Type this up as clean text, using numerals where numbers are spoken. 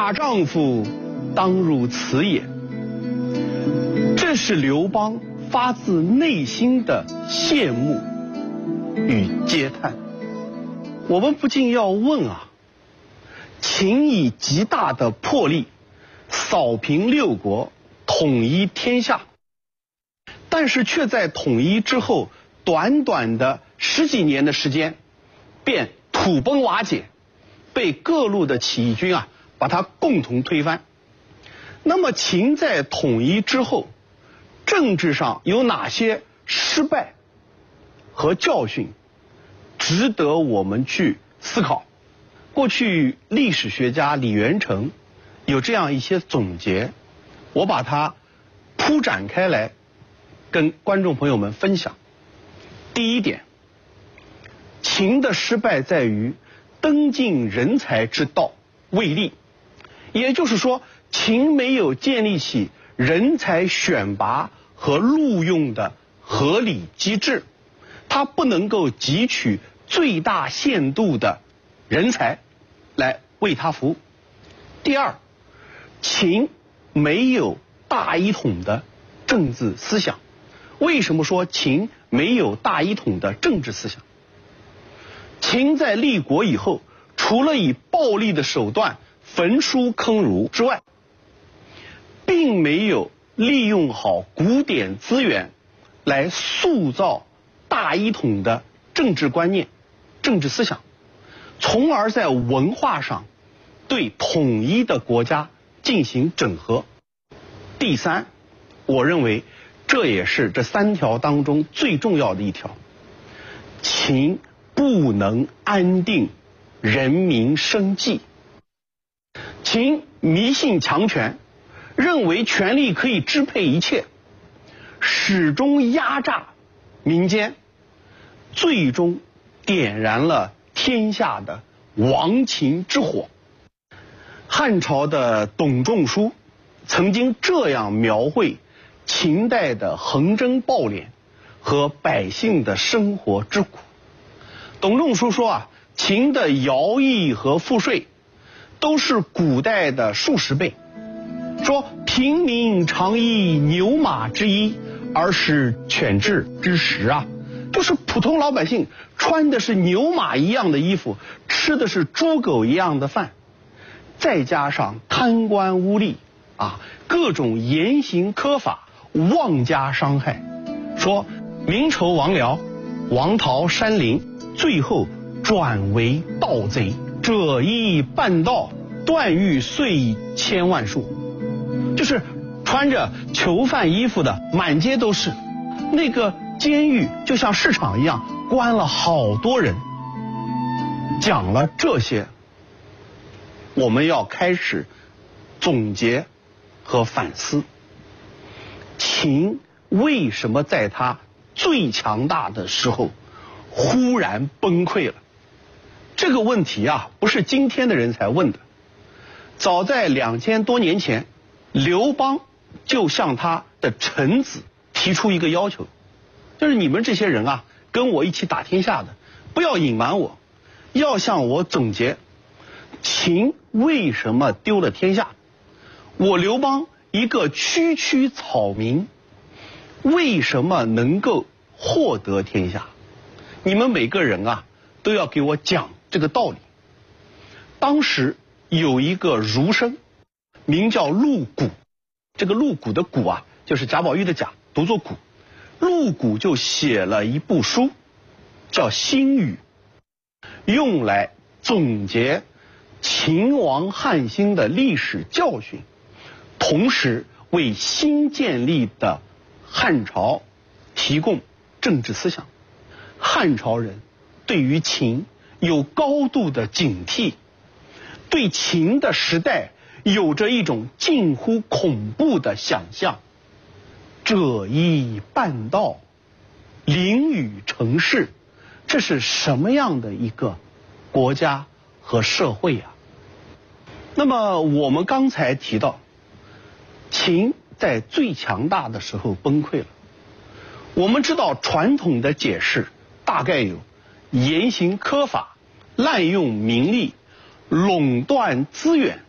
大丈夫当如此也。这是刘邦发自内心的羡慕与嗟叹。我们不禁要问啊，秦以极大的魄力扫平六国，统一天下，但是却在统一之后短短的10几年的时间便土崩瓦解，被各路的起义军把它共同推翻。那么秦在统一之后，政治上有哪些失败和教训值得我们去思考？过去历史学家李元成有这样一些总结，我把它铺展开来跟观众朋友们分享。第一点，秦的失败在于登进人才之道未立，也就是说，秦没有建立起人才选拔和录用的合理机制，它不能够汲取最大限度的人才来为它服务。第二，秦没有大一统的政治思想。为什么说秦没有大一统的政治思想？秦在立国以后，除了以暴力的手段焚书坑儒之外，并没有利用好古典资源来塑造大一统的政治观念、政治思想，从而在文化上对统一的国家进行整合。第三，我认为这也是这3条当中最重要的一条，秦不能安定人民生计。秦迷信强权，认为权力可以支配一切，始终压榨民间，最终点燃了天下的亡秦之火。汉朝的董仲舒曾经这样描绘秦代的横征暴敛和百姓的生活之苦。董仲舒说秦的徭役和赋税都是古代的数十倍，说平民常衣牛马之衣，而使犬彘之食就是普通老百姓穿的是牛马一样的衣服，吃的是猪狗一样的饭，再加上贪官污吏各种严刑苛法，妄加伤害。说民仇王僚，王逃山林，最后转为盗贼，者亦半道，断狱岁千万数。就是穿着囚犯衣服的满街都是，那个监狱就像市场一样，关了好多人。讲了这些，我们要开始总结和反思，秦为什么在他最强大的时候忽然崩溃了？这个问题不是今天的人才问的，早在2000多年前，刘邦就向他的臣子提出一个要求，就是你们这些人跟我一起打天下的，不要隐瞒我，要向我总结秦为什么丢了天下，我刘邦一个区区草民为什么能够获得天下？你们每个人都要给我讲这个道理。当时有一个儒生名叫陆贾，这个陆贾的贾就是贾宝玉的贾，读作贾。陆贾就写了一部书叫《新语》，用来总结秦王汉兴的历史教训，同时为新建立的汉朝提供政治思想。汉朝人对于秦有高度的警惕，对秦的时代有着一种近乎恐怖的想象。者亦半道，凌羽成市，这是什么样的一个国家和社会那么我们刚才提到，秦在最强大的时候崩溃了。我们知道传统的解释大概有严刑苛法、滥用民力、垄断资源